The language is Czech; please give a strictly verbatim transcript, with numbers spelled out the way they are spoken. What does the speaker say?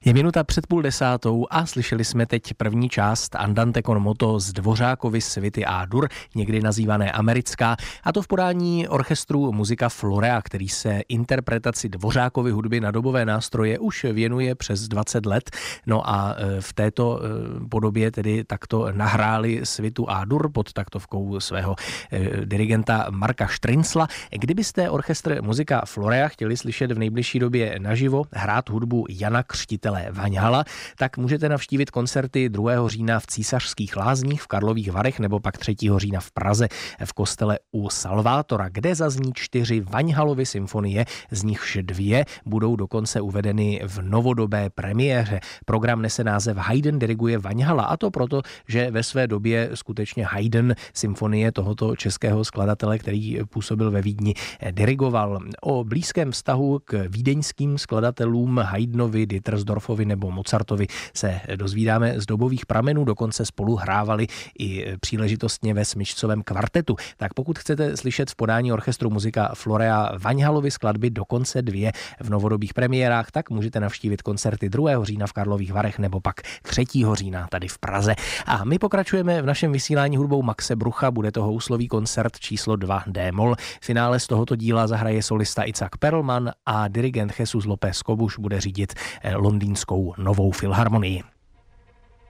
Je minuta před půl desátou a slyšeli jsme teď první část Andante con moto z Dvořákovy svity A-dur, někdy nazývané Americká, a to v podání orchestru Musica Florea, který se interpretaci Dvořákovy hudby na dobové nástroje už věnuje přes dvacet let. No a v této podobě tedy takto nahráli svitu A-dur pod taktovkou svého dirigenta Marka Štrincla. Kdybyste orchestr Musica Florea chtěli slyšet v nejbližší době naživo hrát hudbu Jana Křtitele Vaňhala, tak můžete navštívit koncerty druhého října v Císařských Lázních v Karlových Varech nebo pak třetího října v Praze v kostele u Salvátora, kde zazní čtyři Vaňhalovy symfonie, z nichž dvě budou dokonce uvedeny v novodobé premiéře. Program nese název Haydn diriguje Vaňhala, a to proto, že ve své době skutečně Haydn symfonie tohoto českého skladatele, který působil ve Vídni, dirigoval. O blízkém vztahu k vídeňským skladatelům Haydnovi, Dittersdorfovi nebo Mozartovi se dozvídáme z dobových pramenů, dokonce spolu hrávali i příležitostně ve smyčcovém kvartetu. Tak pokud chcete slyšet v podání orchestru Musica Florea Vaňhalovy skladby, dokonce dvě v novodobých premiérách, tak můžete navštívit koncerty druhého října v Karlových Varech nebo pak třetího října tady v Praze. A my pokračujeme v našem vysílání hudbou Maxe Brucha, bude to houslový koncert číslo dva D-moll. Finále z tohoto díla zahraje solista Itzhak Perlman a dirigent Jesus López Cobos bude řídit londýnskou Novou filharmonii.